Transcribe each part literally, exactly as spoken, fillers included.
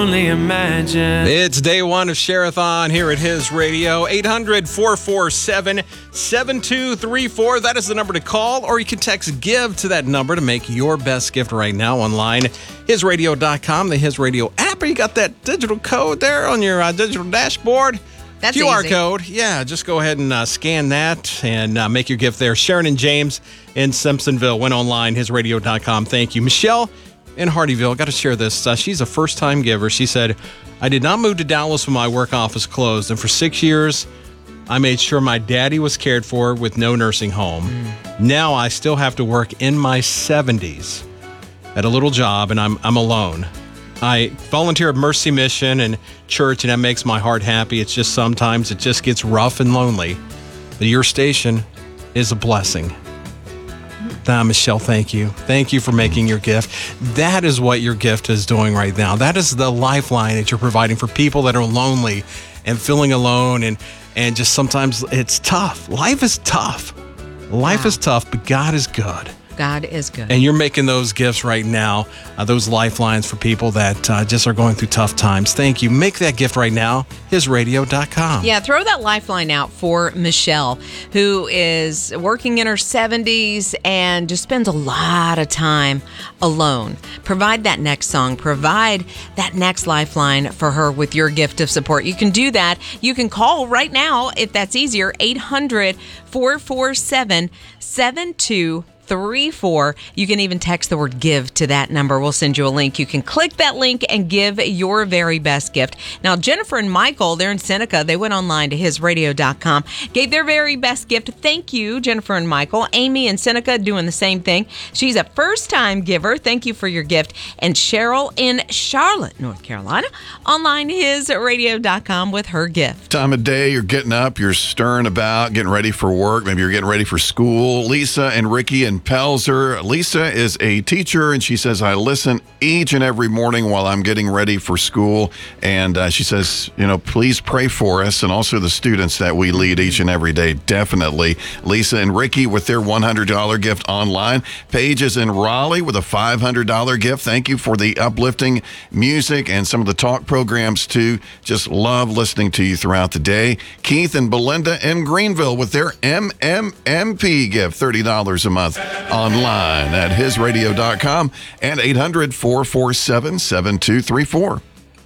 Only imagine. It's day one of Share-a-thon here at His Radio. eight hundred, four four seven, seven two three four. That is the number to call, or you can text GIVE to that number to make your best gift right now online. his radio dot com, the His Radio app. You got that digital code there on your uh, digital dashboard. That's Q R easy. code. Yeah, just go ahead and uh, scan that and uh, make your gift there. Sharon and James in Simpsonville went online, his radio dot com. Thank you. Michelle in Hardyville, got to share this. Uh, she's a first-time giver. She said, I did not move to Dallas when my work office closed, and for six years, I made sure my daddy was cared for with no nursing home. Mm. Now I still have to work in my seventies at a little job, and I'm I'm alone. I volunteer at Mercy Mission and church, and that makes my heart happy. It's just sometimes it just gets rough and lonely. But your station is a blessing. Ah, Michelle, thank you. Thank you for making your gift. That is what your gift is doing right now. That is the lifeline that you're providing for people that are lonely and feeling alone, and, and just sometimes it's tough. Life is tough. Life Wow. is tough, but God is good. God is good. And you're making those gifts right now, uh, those lifelines for people that uh, just are going through tough times. Thank you. Make that gift right now, his radio dot com. Yeah, throw that lifeline out for Michelle, who is working in her seventies and just spends a lot of time alone. Provide that next song. Provide that next lifeline for her with your gift of support. You can do that. You can call right now, if that's easier, eight hundred, four four seven, seven two three four. You can even text the word GIVE to that number. We'll send you a link. You can click that link and give your very best gift. Now, Jennifer and Michael, they're in Seneca. They went online to his radio dot com, gave their very best gift. Thank you, Jennifer and Michael. Amy in Seneca doing the same thing. She's a first-time giver. Thank you for your gift. And Cheryl in Charlotte, North Carolina, online his radio dot com with her gift. Time of day, you're getting up, you're stirring about, getting ready for work. Maybe you're getting ready for school. Lisa and Ricky and Pelzer. Lisa is a teacher, and she says, I listen each and every morning while I'm getting ready for school. And uh, she says, you know, please pray for us and also the students that we lead each and every day. Definitely. Lisa and Ricky with their one hundred dollars gift online. Paige is in Raleigh with a five hundred dollars gift. Thank you for the uplifting music and some of the talk programs, too. Just love listening to you throughout the day. Keith and Belinda in Greenville with their M M M P gift, thirty dollars a month. Online at his radio dot com and eight hundred, four four seven, seven two three four.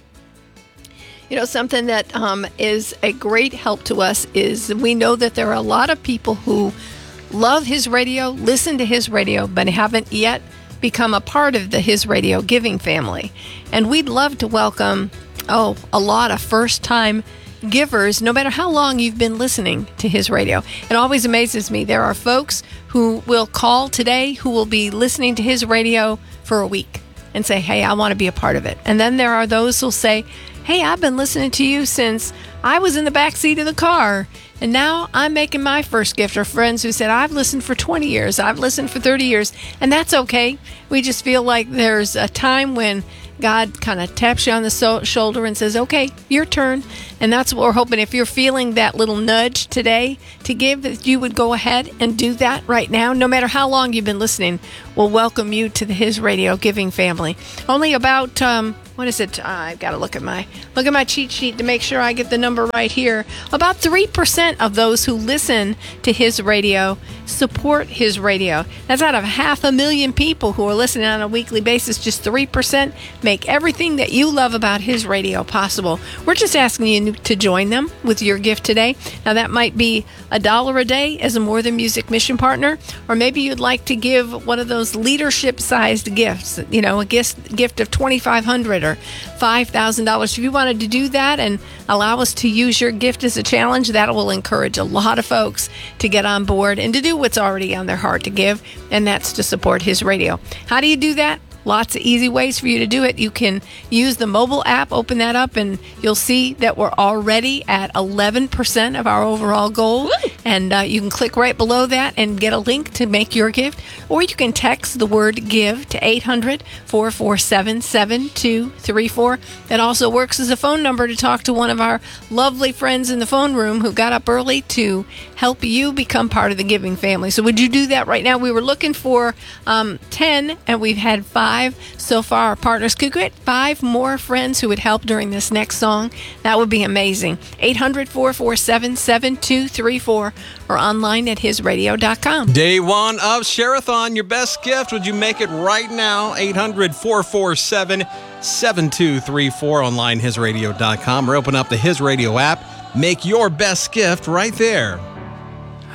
You know, something that um, is a great help to us is we know that there are a lot of people who love His Radio, listen to His Radio, but haven't yet become a part of the His Radio giving family. And we'd love to welcome, oh, a lot of first-time givers, no matter how long you've been listening to His Radio. It always amazes me. There are folks who will call today who will be listening to His Radio for a week and say, hey, I want to be a part of it. And then there are those who'll say, hey, I've been listening to you since I was in the back seat of the car, and now I'm making my first gift. Or friends who said, I've listened for twenty years, I've listened for thirty years, and that's okay. We just feel like there's a time when God kind of taps you on the so- shoulder and says, okay, your turn. And that's what we're hoping. If you're feeling that little nudge today to give, that you would go ahead and do that right now. No matter how long you've been listening, we'll welcome you to the His Radio giving family. Only about, um, what is it? Uh, I've got to look at my look at my cheat sheet to make sure I get the number right here. About three percent of those who listen to His Radio support His Radio. That's out of half a million people who are listening on a weekly basis. Just three percent make everything that you love about His Radio possible. We're just asking you to join them with your gift today. Now, that might be a dollar a day as a More Than Music mission partner, or maybe you'd like to give one of those leadership-sized gifts, you know, a gift, gift of twenty-five hundred dollars or five thousand dollars. If you wanted to do that and allow us to use your gift as a challenge, that will encourage a lot of folks to get on board and to do what's already on their heart to give, and that's to support His Radio. How do you do that? Lots of easy ways for you to do it. You can use the mobile app, open that up, and you'll see that we're already at eleven percent of our overall goal. Woo! And uh, you can click right below that and get a link to make your gift. Or you can text the word GIVE to eight hundred, four four seven, seven two three four. That also works as a phone number to talk to one of our lovely friends in the phone room who got up early to help you become part of the giving family. So would you do that right now? We were looking for um, ten, and we've had five so far. Our partners could get five more friends who would help during this next song. That would be amazing. eight hundred, four four seven, seven two three four or online at his radio dot com. Day one of Share-a-thon. Your best gift. Would you make it right now? eight hundred, four four seven, seven two three four, online his radio dot com, or open up the His Radio app. Make your best gift right there.